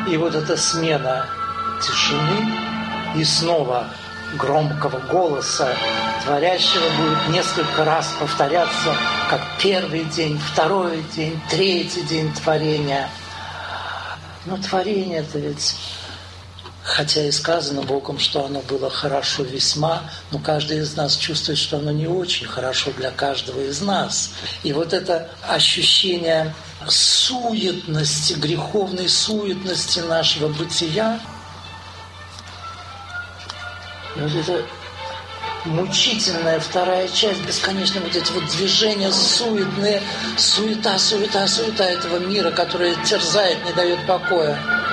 И вот эта смена тишины и снова громкого голоса творящего будет несколько раз повторяться, как первый день, второй день, третий день творения. Но творение-то ведь, хотя и сказано Богом, что оно было хорошо весьма, но каждый из нас чувствует, что оно не очень хорошо для каждого из нас. И вот это ощущение суетности, греховной суетности нашего бытия, и вот это мучительная вторая часть, бесконечно вот эти вот движения суетные, суета этого мира, которая терзает, не дает покоя.